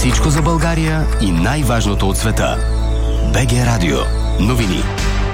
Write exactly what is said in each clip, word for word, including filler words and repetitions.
Всичко за България и най-важното от света. БГ Радио. Новини.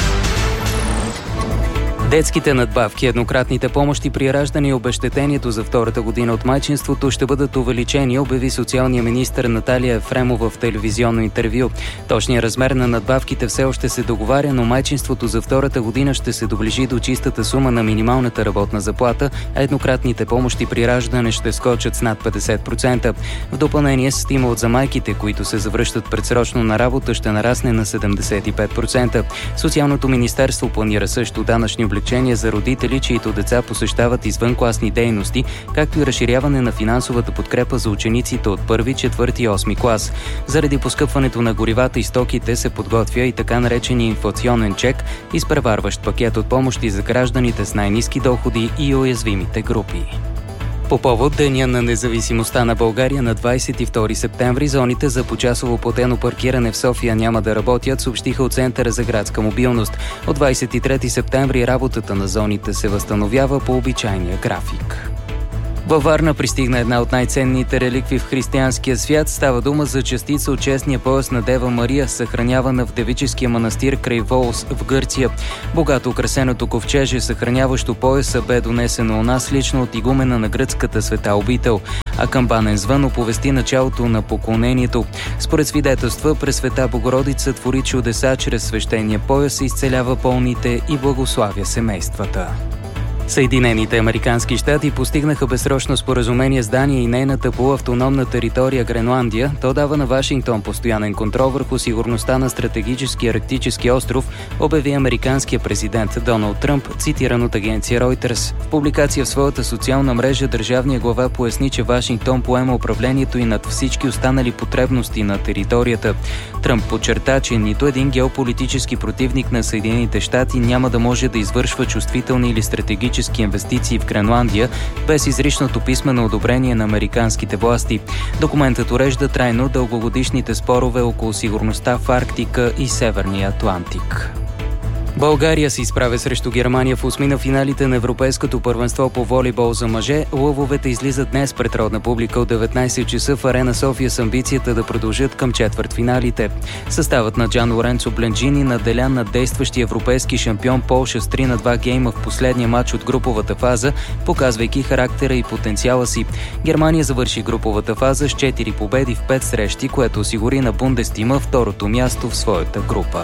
Детските надбавки, еднократните помощи при раждане и обезщетението за втората година от майчинството ще бъдат увеличени, обяви социалния министър Наталия Ефремова в телевизионно интервю. Точният размер на надбавките все още се договаря, но майчинството за втората година ще се доближи до чистата сума на минималната работна заплата, а еднократните помощи при раждане ще скочат с над петдесет процента. В допълнение, стимулът за майките, които се завръщат предсрочно на работа, ще нарасне на седемдесет и пет процента. Социалното министерство планира също данъчни облегчения за родители, чието деца посещават извънкласни дейности, както и разширяване на финансовата подкрепа за учениците от първи, четвърти и осми клас. Заради поскъпването на горивата и стоките се подготвя и така наречения инфлационен чек, изпреварващ пакет от помощи за гражданите с най-ниски доходи и уязвимите групи. По повод Деня на независимостта на България на двадесет и втори септември, зоните за почасово платено паркиране в София няма да работят, съобщиха от Центъра за градска мобилност. От двадесет и трети септември работата на зоните се възстановява по обичайния график. Във Варна пристигна една от най-ценните реликви в християнския свят. Става дума за частица от честния пояс на Дева Мария, съхранявана в девическия манастир край Волос в Гърция. Богато украсеното ковчеже, съхраняващо пояса, бе донесено у нас лично от игумена на гръцката света обител, а камбанен звън оповести началото на поклонението. Според свидетелства, Пресвета Богородица твори чудеса чрез свещения пояс, изцелява болните и благославя семействата. Съединените американски щати постигнаха безсрочно споразумение с Дания и нейната полуавтономна територия Гренландия. То дава на Вашингтон постоянен контрол върху сигурността на стратегическия арктически остров, обяви американския президент Доналд Тръмп, цитиран от агенция Reuters. В публикация в своята социална мрежа държавния глава поясни, че Вашингтон поема управлението и над всички останали потребности на територията. Тръмп подчерта, че нито един геополитически противник на Съединените щати няма да може да извършва чувствителни или стратегически инвестиции в Гренландия без изричното писмено одобрение на американските власти. Документът урежда трайно дългогодишните спорове около сигурността в Арктика и Северния Атлантик. България се изправя срещу Германия в осми на финалите на Европейското първенство по волейбол за мъже. Лъвовете излизат днес пред родна публика от деветнадесет часа в Арена София с амбицията да продължат към четвъртфиналите. Съставът на Джан Лоренцо Бленджини наделя над действащи европейски шампион Полша с три на два гейма в последния матч от груповата фаза, показвайки характера и потенциала си. Германия завърши груповата фаза с четири победи в пет срещи, което осигури на Бундестима второто място в своята група.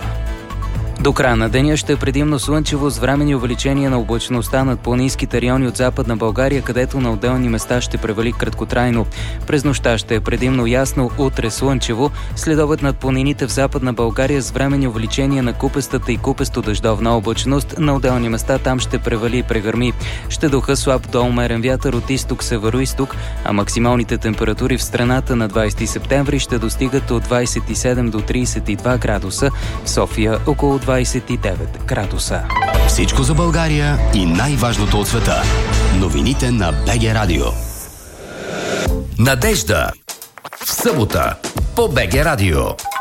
До края на деня ще е предимно слънчево с временни увеличения на облачността над планинските райони от Западна България, където на отделни места ще превали краткотрайно. През нощта ще е предимно ясно, утре слънчево, следобед над планините в Западна България с временни увеличения на купестата и купесто-дъждовна облачност, на отделни места там ще превали и прегърми. Ще духа слаб до умерен вятър от изток-североизток, а максималните температури в страната на двадесети септември ще достигат от двадесет и седем до тридесет и два градуса, в София около двадесет и девет градуса. Всичко за България и най-важното от света. Новините на БГ Радио. Надежда. В събота по БГ Радио.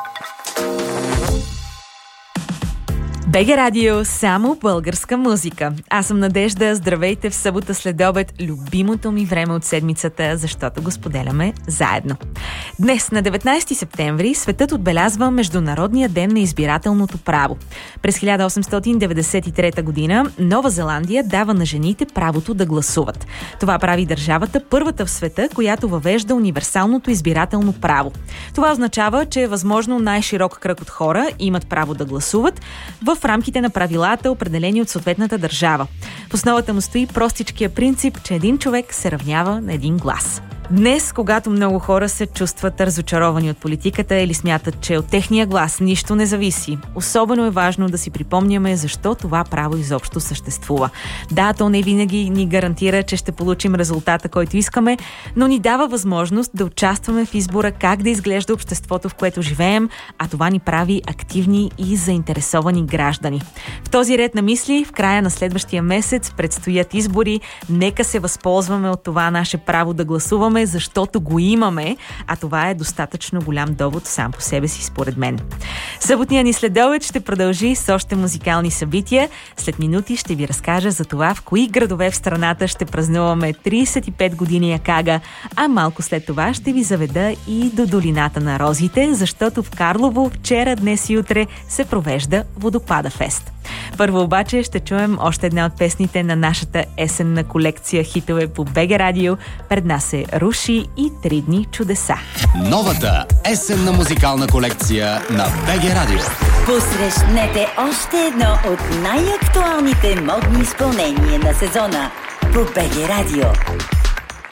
БГ Радио, само българска музика. Аз съм Надежда, здравейте в събота следобед, любимото ми време от седмицата, защото го споделяме заедно. Днес, на деветнадесети септември, светът отбелязва Международния ден на избирателното право. През хиляда осемстотин деветдесет и трета година Нова Зеландия дава на жените правото да гласуват. Това прави държавата първата в света, която въвежда универсалното избирателно право. Това означава, че е възможно най-широк кръг от хора имат право да гласуват в в рамките на правилата, определени от съответната държава. В основата му стои простичкия принцип, че един човек се равнява на един глас. Днес, когато много хора се чувстват разочаровани от политиката или смятат, че от техния глас нищо не зависи, особено е важно да си припомняме защо това право изобщо съществува. Да, то не винаги ни гарантира, че ще получим резултата, който искаме, но ни дава възможност да участваме в избора как да изглежда обществото, в което живеем, а това ни прави активни и заинтересовани граждани. В този ред на мисли, в края на следващия месец предстоят избори. Нека се възползваме от това наше право да гласуваме празнуваме, защото го имаме, а това е достатъчно голям довод сам по себе си, според мен. Съботния ни следобед ще продължи с още музикални събития. След минути ще ви разкажа за това в кои градове в страната ще празнуваме трийсет и пет години Акага, а малко след това ще ви заведа и до долината на розите, защото в Карлово вчера, днес и утре се провежда Водопада фест. Първо обаче ще чуем още една от песните на нашата есенна колекция хитове по БГ Радио. Пред нас е Руши и Три дни чудеса. Новата есенна музикална колекция на БГ Радио. Посрещнете още едно от най-актуалните модни изпълнения на сезона по БГ Радио.